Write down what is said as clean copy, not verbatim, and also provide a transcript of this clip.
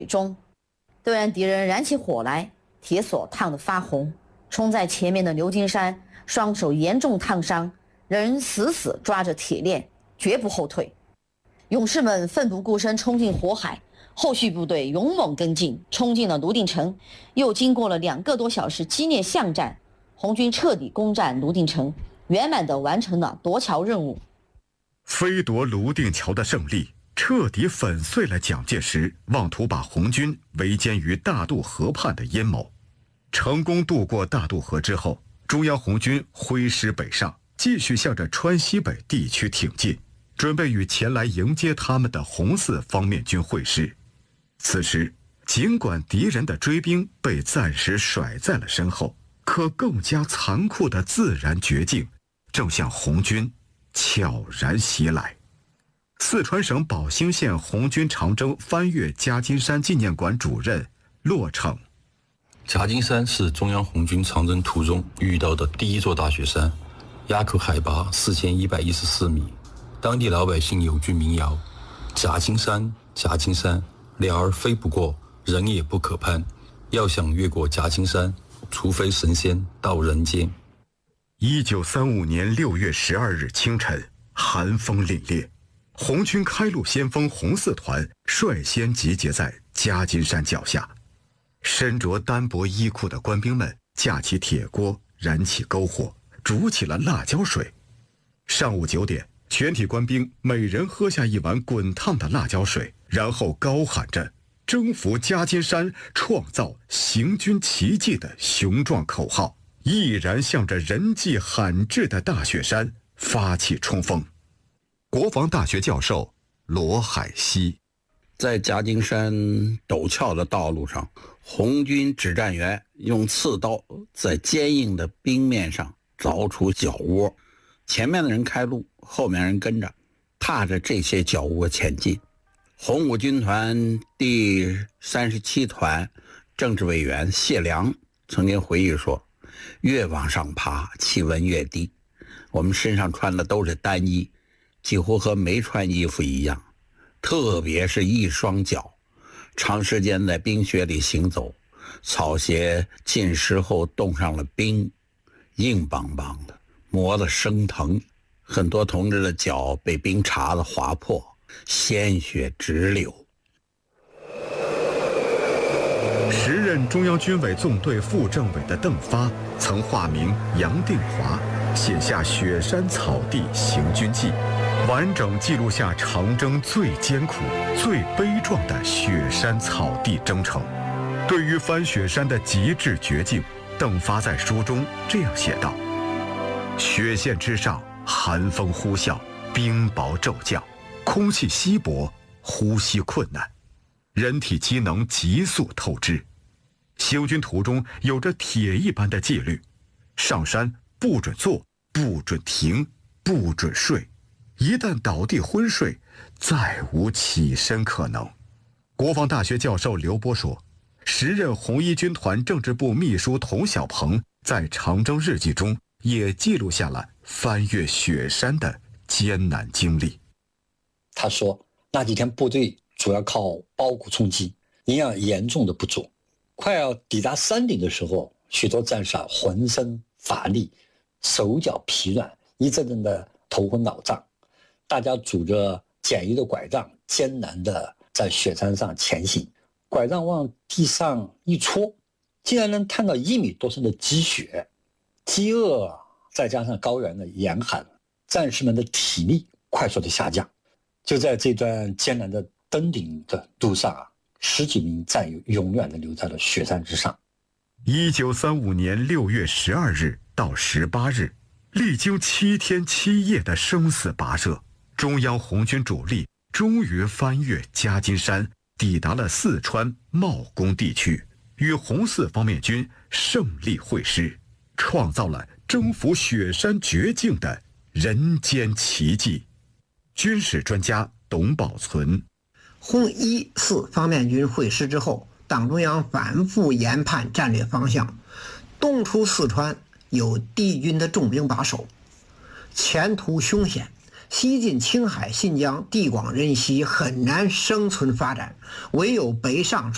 中，对岸敌人燃起火来，铁索烫得发红，冲在前面的牛金山双手严重烫伤，仍死死抓着铁链，绝不后退。勇士们奋不顾身冲进火海，后续部队勇猛跟进，冲进了泸定城。又经过了2个多小时激烈巷战，红军彻底攻占泸定城，圆满地完成了夺桥任务。 飞夺泸定桥的胜利，彻底粉碎了蒋介石妄图把红军围歼于大渡河畔的阴谋。成功渡过大渡河之后，中央红军挥师北上，继续向着川西北地区挺进，准备与前来迎接他们的红四方面军会师。此时，尽管敌人的追兵被暂时甩在了身后，可更加残酷的自然绝境正向红军悄然袭来。四川省宝兴县红军长征翻越夹金山纪念馆主任骆成： 夹金山是中央红军长征途中遇到的第一座大雪山，垭口海拔4114米。当地老百姓有句民谣：夹金山，夹金山，鸟儿飞不过，人也不可攀。要想越过夹金山，除非神仙到人间。 1935年6月12日清晨，寒风凛冽，红军开路先锋红四团率先集结在夹金山脚下。身着单薄衣裤的官兵们架起铁锅，燃起篝火，煮起了辣椒水。上午9点，全体官兵每人喝下一碗滚烫的辣椒水，然后高喊着征服夹金山，创造行军奇迹的雄壮口号，毅然向着人迹罕至的大雪山发起冲锋。国防大学教授罗海西： 在夹金山陡峭的道路上，红军指战员用刺刀在坚硬的冰面上凿出脚窝，前面的人开路，后面人跟着，踏着这些脚窝前进。红五军团第37团政治委员谢良曾经回忆说，越往上爬，气温越低，我们身上穿的都是单衣，几乎和没穿衣服一样，特别是一双脚，长时间在冰雪里行走，草鞋浸湿后冻上了冰，硬邦邦的，磨得生疼。很多同志的脚被冰碴子划破，鲜血直流。 时任中央军委纵队副政委的邓发曾化名杨定华，写下《雪山草地行军记》，完整记录下长征最艰苦、最悲壮的雪山草地征程。对于翻雪山的极致绝境，邓发在书中这样写道：雪线之上，寒风呼啸，冰雹骤降，空气稀薄，呼吸困难，人体机能急速透支。行军途中有着铁一般的纪律，上山不准坐，不准停，不准睡，一旦倒地昏睡，再无起身可能。国防大学教授刘波说，时任红一军团政治部秘书童小鹏在长征日记中也记录下了翻越雪山的艰难经历。 他说，那几天部队主要靠包谷充饥，营养严重的不足，快要抵达山顶的时候，许多战士浑身乏力，手脚疲软，一阵阵的头昏脑胀。大家拄着简易的拐杖，艰难的在雪山上前行，拐杖往地上一戳，竟然能探到1米多深的积雪。饥饿再加上高原的严寒，战士们的体力快速的下降。就在这段艰难的登顶的路上10几名战友永远的留在了雪山之上。 1935年6月12日到18日，历经7天7夜的生死跋涉，中央红军主力终于翻越夹金山，抵达了四川茂功地区，与红四方面军胜利会师，创造了征服雪山绝境的人间奇迹。军事专家董宝存： 红一四方面军会师之后，党中央反复研判战略方向，东出四川有敌军的重兵把守，前途凶险，西进青海、新疆，地广人稀，很难生存发展，唯有北上